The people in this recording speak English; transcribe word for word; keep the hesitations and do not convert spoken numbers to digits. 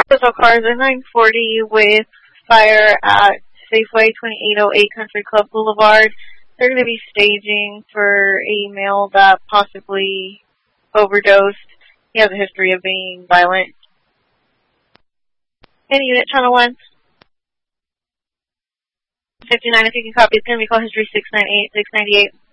So cars are nine forty with fire at Safeway twenty-eight oh eight Country Club Boulevard. They're going to be staging for a male that possibly overdosed. He has a history of being violent. Any unit, Channel one. fifty-nine, if you can copy, it's going to be call history six nine eight, six ninety-eight.